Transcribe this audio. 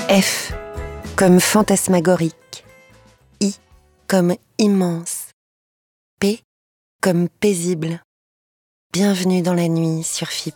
F comme fantasmagorique, I comme immense, P comme paisible. Bienvenue dans la nuit sur FIP.